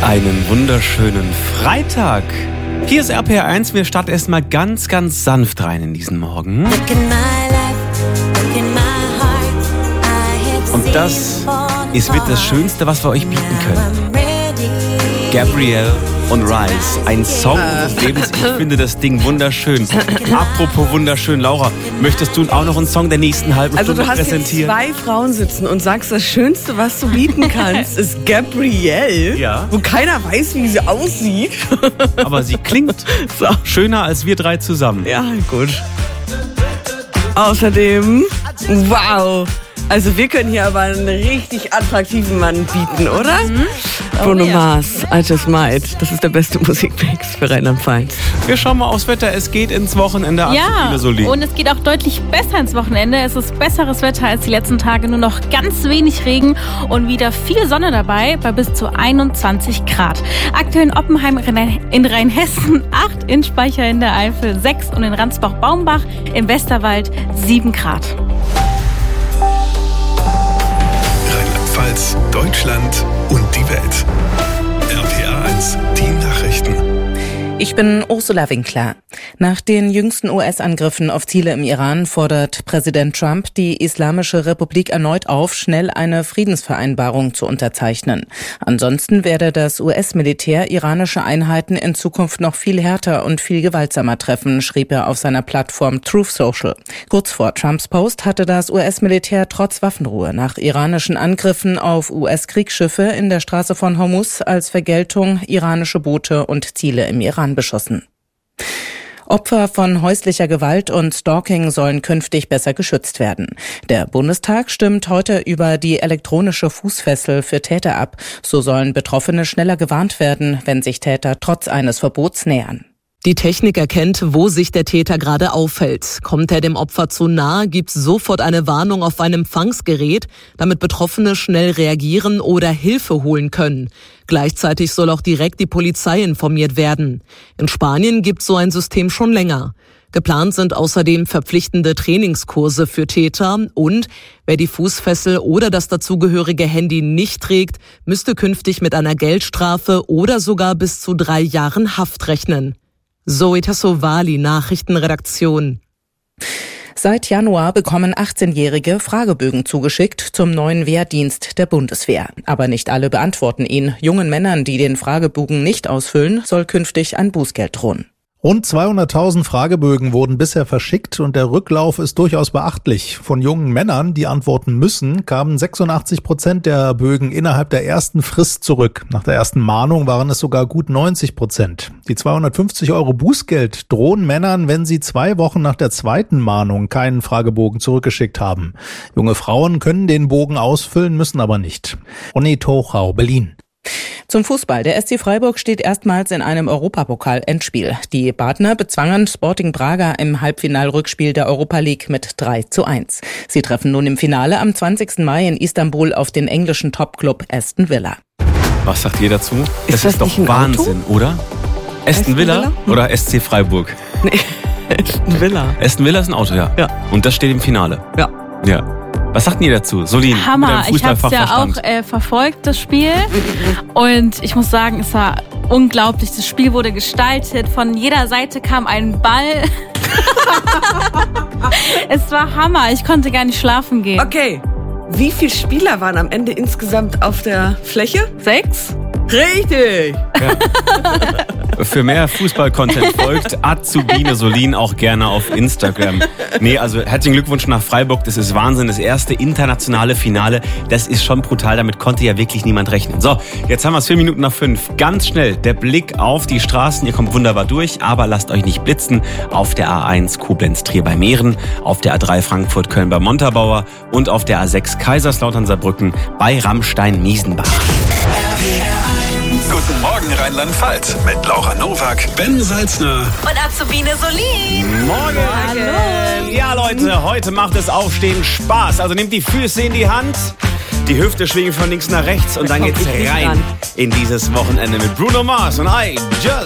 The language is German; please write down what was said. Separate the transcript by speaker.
Speaker 1: Einen wunderschönen Freitag. Hier ist RPR1. Wir starten erstmal ganz, ganz sanft rein in diesen Morgen. Und das ist mit das Schönste, was wir euch bieten können. Gabrielle und Rise, ein Song des Lebens. Ich finde das Ding wunderschön. Apropos wunderschön, Laura, möchtest du auch noch einen Song der nächsten halben Stunde präsentieren?
Speaker 2: Also du hast hier 2 Frauen sitzen und sagst, das Schönste, was du bieten kannst, ist Gabrielle,
Speaker 1: ja,
Speaker 2: wo keiner weiß, wie sie aussieht.
Speaker 1: Aber sie klingt so schöner als wir 3 zusammen.
Speaker 2: Ja, gut. Außerdem, wow. Also wir können hier aber einen richtig attraktiven Mann bieten, oder? Bruno Mars, I Just Might. Das ist der beste Musikmix für Rheinland-Pfalz.
Speaker 1: Wir schauen mal aufs Wetter. Es geht ins Wochenende.
Speaker 3: Ja, und es geht auch deutlich besser ins Wochenende. Es ist besseres Wetter als die letzten Tage. Nur noch ganz wenig Regen und wieder viel Sonne dabei bei bis zu 21 Grad. Aktuell in Oppenheim in Rheinhessen 8, in Speicher in der Eifel 6 und in Ransbach-Baumbach im Westerwald 7 Grad.
Speaker 4: Rheinland-Pfalz, Deutschland und die Welt. RPR1, die Nachrichten.
Speaker 5: Ich bin Ursula Winkler. Nach den jüngsten US-Angriffen auf Ziele im Iran fordert Präsident Trump die Islamische Republik erneut auf, schnell eine Friedensvereinbarung zu unterzeichnen. Ansonsten werde das US-Militär iranische Einheiten in Zukunft noch viel härter und viel gewaltsamer treffen, schrieb er auf seiner Plattform Truth Social. Kurz vor Trumps Post hatte das US-Militär trotz Waffenruhe nach iranischen Angriffen auf US-Kriegsschiffe in der Straße von Hormuz als Vergeltung iranische Boote und Ziele im Iran beschossen. Opfer von häuslicher Gewalt und Stalking sollen künftig besser geschützt werden. Der Bundestag stimmt heute über die elektronische Fußfessel für Täter ab. So sollen Betroffene schneller gewarnt werden, wenn sich Täter trotz eines Verbots nähern.
Speaker 6: Die Technik erkennt, wo sich der Täter gerade aufhält. Kommt er dem Opfer zu nahe, gibt sofort eine Warnung auf ein Empfangsgerät, damit Betroffene schnell reagieren oder Hilfe holen können. Gleichzeitig soll auch direkt die Polizei informiert werden. In Spanien gibt es so ein System schon länger. Geplant sind außerdem verpflichtende Trainingskurse für Täter und wer die Fußfessel oder das dazugehörige Handy nicht trägt, müsste künftig mit einer Geldstrafe oder sogar bis zu 3 Jahren Haft rechnen. Zoe Tassovali, Nachrichtenredaktion.
Speaker 5: Seit Januar bekommen 18-Jährige Fragebögen zugeschickt zum neuen Wehrdienst der Bundeswehr. Aber nicht alle beantworten ihn. Jungen Männern, die den Fragebogen nicht ausfüllen, soll künftig ein Bußgeld drohen.
Speaker 7: Rund 200.000 Fragebögen wurden bisher verschickt und der Rücklauf ist durchaus beachtlich. Von jungen Männern, die antworten müssen, kamen 86% der Bögen innerhalb der ersten Frist zurück. Nach der ersten Mahnung waren es sogar gut 90%. Die 250 € Bußgeld drohen Männern, wenn sie 2 Wochen nach der zweiten Mahnung keinen Fragebogen zurückgeschickt haben. Junge Frauen können den Bogen ausfüllen, müssen aber nicht. Onni Tochau, Berlin.
Speaker 5: Zum Fußball. Der SC Freiburg steht erstmals in einem Europapokal-Endspiel. Die Badner bezwangen Sporting Braga im Halbfinalrückspiel der Europa League mit 3:1. Sie treffen nun im Finale am 20. Mai in Istanbul auf den englischen Topclub Aston Villa.
Speaker 1: Was sagt ihr dazu?
Speaker 2: Ist
Speaker 1: das ist doch Wahnsinn, oder? Aston Villa oder SC Freiburg?
Speaker 2: Nee, Aston Villa.
Speaker 1: Aston Villa ist ein Auto, ja. Und das steht im Finale.
Speaker 2: Ja.
Speaker 1: Was sagt ihr dazu? Solin,
Speaker 3: Hammer, ich habe es ja auch verfolgt, das Spiel. Und ich muss sagen, es war unglaublich. Das Spiel wurde gestaltet. Von jeder Seite kam ein Ball. Es war Hammer. Ich konnte gar nicht schlafen gehen.
Speaker 2: Okay, wie viele Spieler waren am Ende insgesamt auf der Fläche? 6? Richtig!
Speaker 1: Ja. Für mehr Fußball-Content folgt Azubine Solin auch gerne auf Instagram. Nee, also herzlichen Glückwunsch nach Freiburg. Das ist Wahnsinn. Das erste internationale Finale. Das ist schon brutal. Damit konnte ja wirklich niemand rechnen. So, jetzt haben wir es 4 Minuten nach 5. Ganz schnell der Blick auf die Straßen. Ihr kommt wunderbar durch, aber lasst euch nicht blitzen. Auf der A1 Koblenz-Trier bei Meeren, auf der A3 Frankfurt-Köln bei Montabaur und auf der A6 Kaiserslautern-Saarbrücken bei Ramstein-Miesenbach.
Speaker 4: Guten Morgen Rheinland-Pfalz mit Laura Nowak, Ben Salzner
Speaker 3: Und Azubine Solin.
Speaker 1: Morgen.
Speaker 3: Hallo.
Speaker 1: Ja, Leute, heute macht es Aufstehen Spaß. Also nehmt die Füße in die Hand, die Hüfte schwingen von links nach rechts und dann geht's rein in dieses Wochenende mit Bruno Mars und I Just